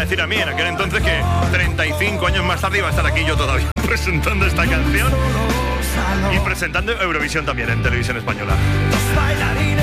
decir a mí en aquel entonces que 35 años más tarde iba a estar aquí yo todavía presentando esta canción y presentando Eurovisión también en televisión española. Los bailarines